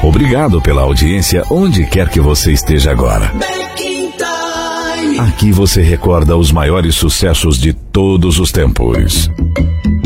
Obrigado pela audiência onde quer que você esteja agora. Aqui você recorda os maiores sucessos de todos os tempos.